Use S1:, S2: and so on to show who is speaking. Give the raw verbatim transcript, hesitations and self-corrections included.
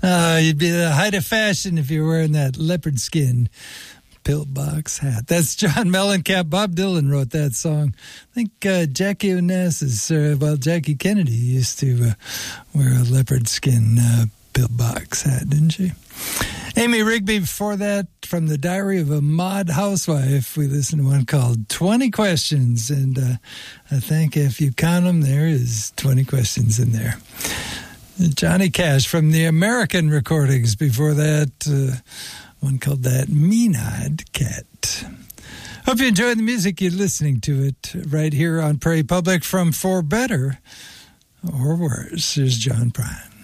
S1: Uh, you'd be the height of fashion if you were wearing that leopard skin pillbox hat. That's John Mellencamp. Bob Dylan wrote that song. I think uh, Jackie Onassis, uh, well, Jackie Kennedy used to uh, wear a leopard skin uh, pillbox hat, didn't she? Amy Rigby before that, from the Diary of a Mod Housewife, we listened to one called twenty Questions, and uh, I think if you count them, there is twenty questions in there. Johnny Cash from the American recordings before that, uh, one called That Mean-Eyed Cat. Hope you enjoyed the music. You're listening to it right here on Prairie Public from For Better or Worse. Here's John Prine.